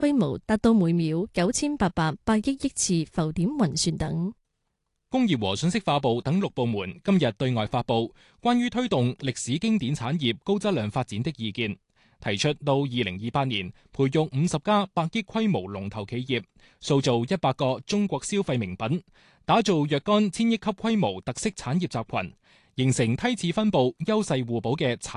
規模達到每秒9800億億次浮點運算等。 工業和信息化部等6部門今日對外發布關於推動歷史經典產業高質量發展的意見，提出到2028年培育50家100億規模龍頭企業，塑造100個中國消費名品，打造若干1000億級規模特色產業集群，形成梯次分佈、優勢互補嘅產